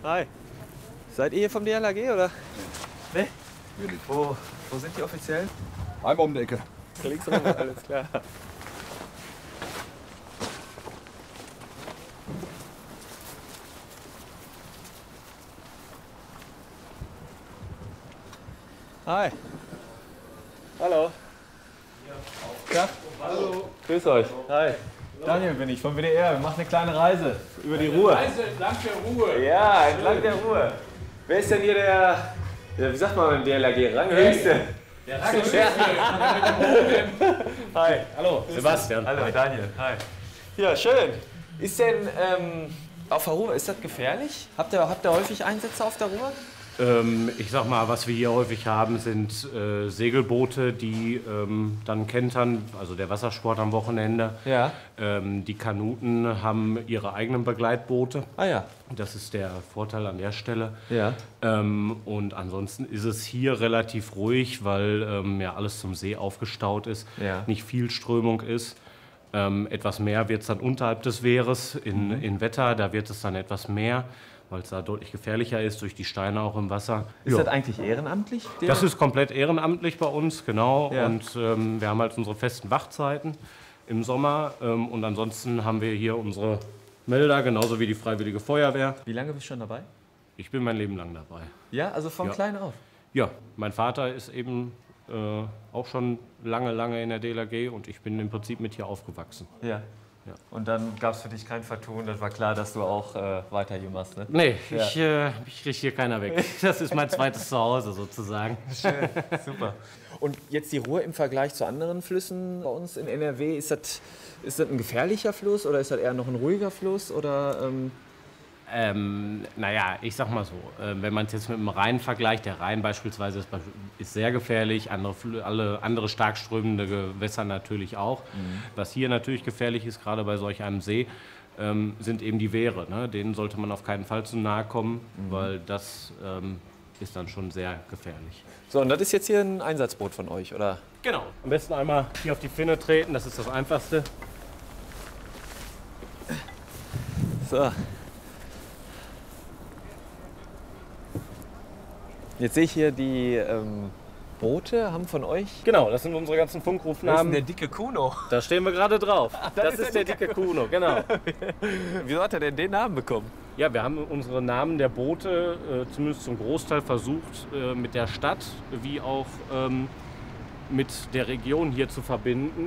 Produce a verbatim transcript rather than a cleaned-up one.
Hi. Seid ihr hier vom D L R G, oder? Nee. Wo, wo sind die offiziell? Einmal um die Ecke. Links rum, alles klar. Hi. Hallo. Ja. Hallo. Grüß euch. Hi. Daniel bin ich vom W D R. Wir machen eine kleine Reise über die Ruhr. Reise entlang der Ruhe. Ja, entlang der Ruhr. Wer ist denn hier der, der wie sagt man beim D L R G, Ranghöchste? Der Ranghöchste. Hi. Hallo, Sebastian. Hallo, Daniel. Hi. Ja, schön. Ist denn ähm, auf der Ruhr, ist das gefährlich? Habt ihr, habt ihr häufig Einsätze auf der Ruhr? Ähm, ich sag mal, was wir hier häufig haben, sind äh, Segelboote, die ähm, dann kentern, also der Wassersport am Wochenende. Ja. Ähm, die Kanuten haben ihre eigenen Begleitboote. Ah ja. Das ist der Vorteil an der Stelle. Ja. Ähm, und ansonsten ist es hier relativ ruhig, weil ähm, ja alles zum See aufgestaut ist, Ja. nicht viel Strömung ist. Ähm, etwas mehr wird es dann unterhalb des Wehres in, Mhm. in Wetter, da wird es dann etwas mehr, weil es da deutlich gefährlicher ist, durch die Steine auch im Wasser. Ist Ja. das eigentlich ehrenamtlich? der- Das ist komplett ehrenamtlich bei uns, genau. Ja. Und ähm, wir haben halt unsere festen Wachzeiten im Sommer. Ähm, und ansonsten haben wir hier unsere Melder, genauso wie die Freiwillige Feuerwehr. Wie lange bist du schon dabei? Ich bin mein Leben lang dabei. Ja, also von Ja. klein auf. Ja, mein Vater ist eben äh, auch schon lange, lange in der D L R G und ich bin im Prinzip mit hier aufgewachsen. Ja. Ja. Und dann gab es für dich kein Vertun, das war klar, dass du auch äh, weiter hier machst, ne? Nee, Ja. ich, äh, mich kriegt hier keiner weg. Das ist mein zweites Zuhause sozusagen. Schön, super. Und jetzt die Ruhr im Vergleich zu anderen Flüssen bei uns in N R W, ist das, ist das ein gefährlicher Fluss oder ist das eher noch ein ruhiger Fluss? Oder, ähm Ähm, naja, ich sag mal so, äh, wenn man es jetzt mit dem Rhein vergleicht, der Rhein beispielsweise ist, ist sehr gefährlich, andere, Flü- alle andere stark strömende Gewässer natürlich auch. Was hier natürlich gefährlich ist, gerade bei solch einem See, ähm, sind eben die Wehre. Ne? Denen sollte man auf keinen Fall zu nahe kommen, weil das ähm, ist dann schon sehr gefährlich. So, und das ist jetzt hier ein Einsatzboot von euch, oder? Genau. Am besten einmal hier auf die Finne treten, das ist das Einfachste. So. Jetzt sehe ich hier die ähm, Boote, haben von euch. Genau, das sind unsere ganzen Funkrufnamen. dicke Kuno. Da stehen wir gerade drauf. Das ist der dicke Kuno, genau. Wieso hat er denn den Namen bekommen? Ja, wir haben unsere Namen der Boote äh, zumindest zum Großteil versucht, äh, mit der Stadt wie auch ähm, mit der Region hier zu verbinden.